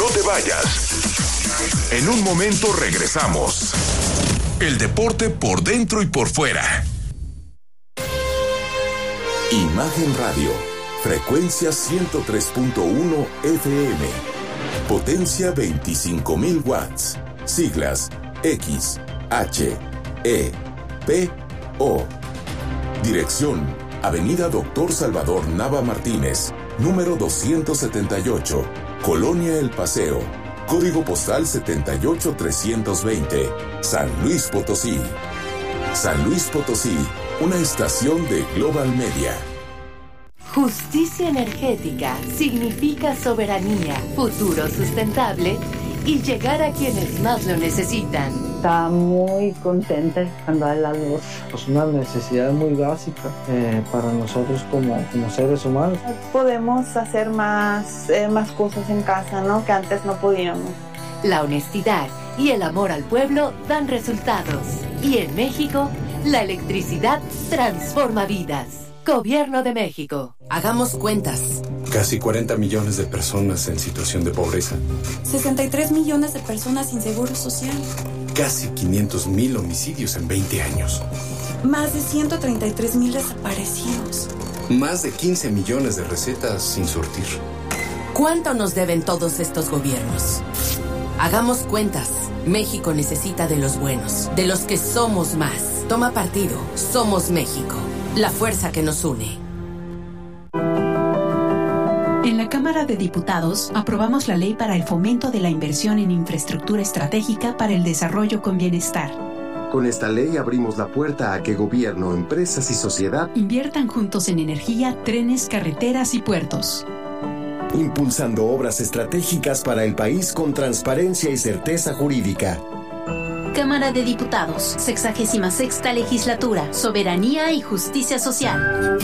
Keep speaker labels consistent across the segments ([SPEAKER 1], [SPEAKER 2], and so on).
[SPEAKER 1] No te vayas. En un momento regresamos. El deporte por dentro y por fuera.
[SPEAKER 2] Imagen Radio, frecuencia 103.1 FM, potencia 25,000 watts, siglas X, H, E, P, O. Dirección, Avenida Doctor Salvador Nava Martínez, número 278, Colonia El Paseo, código postal 78320, San Luis Potosí. San Luis Potosí, una estación de Global Media.
[SPEAKER 3] Justicia energética significa soberanía, futuro sustentable y llegar a quienes más lo necesitan.
[SPEAKER 4] Está muy contenta cuando da la luz.
[SPEAKER 5] Es una necesidad muy básica para nosotros como seres humanos.
[SPEAKER 4] Podemos hacer más cosas en casa, ¿no? Que antes no podíamos.
[SPEAKER 3] La honestidad y el amor al pueblo dan resultados. Y en México, la electricidad transforma vidas. Gobierno de México.
[SPEAKER 6] Hagamos cuentas.
[SPEAKER 7] Casi 40 millones de personas en situación de pobreza.
[SPEAKER 8] 63 millones de personas sin seguro social.
[SPEAKER 7] Casi 500,000 homicidios en 20 años.
[SPEAKER 8] Más de 133,000 desaparecidos.
[SPEAKER 7] Más de 15 millones de recetas sin surtir.
[SPEAKER 6] ¿Cuánto nos deben todos estos gobiernos? Hagamos cuentas. México necesita de los buenos, de los que somos más. Toma partido. Somos México. La fuerza que nos une.
[SPEAKER 9] En la Cámara de Diputados aprobamos la ley para el fomento de la inversión en infraestructura estratégica para el desarrollo con bienestar.
[SPEAKER 10] Con esta ley abrimos la puerta a que gobierno, empresas y sociedad
[SPEAKER 9] inviertan juntos en energía, trenes, carreteras y puertos.
[SPEAKER 11] Impulsando obras estratégicas para el país con transparencia y certeza jurídica.
[SPEAKER 12] Cámara de Diputados, 66ª Legislatura, Soberanía y Justicia Social.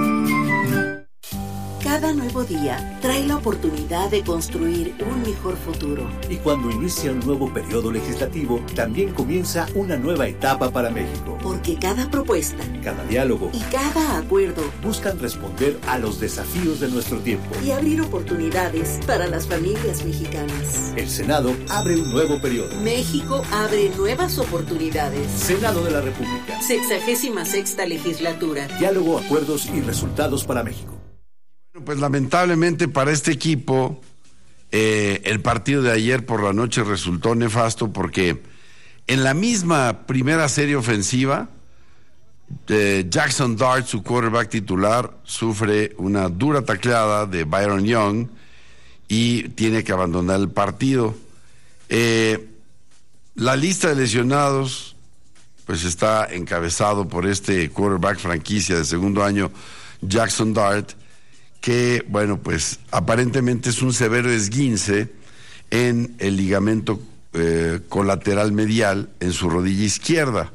[SPEAKER 13] Cada nuevo día trae la oportunidad de construir un mejor futuro.
[SPEAKER 14] Y cuando inicia un nuevo periodo legislativo, también comienza una nueva etapa para México.
[SPEAKER 13] Porque cada propuesta,
[SPEAKER 14] cada diálogo
[SPEAKER 13] y cada acuerdo
[SPEAKER 14] buscan responder a los desafíos de nuestro tiempo
[SPEAKER 13] y abrir oportunidades para las familias mexicanas.
[SPEAKER 14] El Senado abre un nuevo periodo.
[SPEAKER 13] México abre nuevas oportunidades.
[SPEAKER 14] Senado de la República.
[SPEAKER 13] 66ª Legislatura.
[SPEAKER 14] Diálogo, acuerdos y resultados para México.
[SPEAKER 15] Pues lamentablemente para este equipo el partido de ayer por la noche resultó nefasto porque en la misma primera serie ofensiva Jackson Dart, su quarterback titular, sufre una dura tacleada de Byron Young y tiene que abandonar el partido. La lista de lesionados pues está encabezado por este quarterback franquicia de segundo año, Jackson Dart, que, bueno, pues aparentemente es un severo esguince en el ligamento colateral medial en su rodilla izquierda.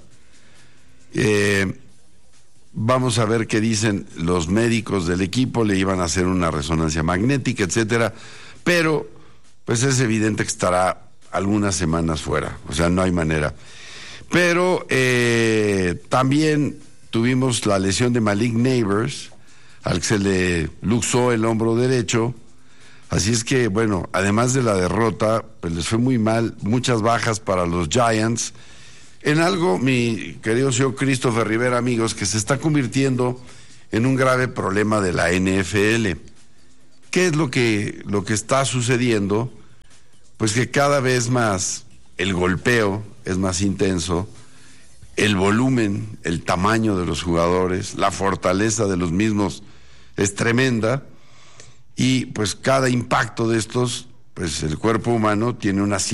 [SPEAKER 15] Vamos a ver qué dicen los médicos del equipo, le iban a hacer una resonancia magnética, etcétera, pero pues es evidente que estará algunas semanas fuera, o sea, no hay manera. Pero también tuvimos la lesión de Malik Neighbors, al que se le luxó el hombro derecho, así es que, bueno, además de la derrota, pues les fue muy mal, muchas bajas para los Giants, en algo, mi querido señor Christopher Rivera, amigos, que se está convirtiendo en un grave problema de la NFL. ¿Qué es lo que está sucediendo? Pues que cada vez más el golpeo es más intenso, el volumen, el tamaño de los jugadores, la fortaleza de los mismos es tremenda, y pues cada impacto de estos, pues el cuerpo humano tiene una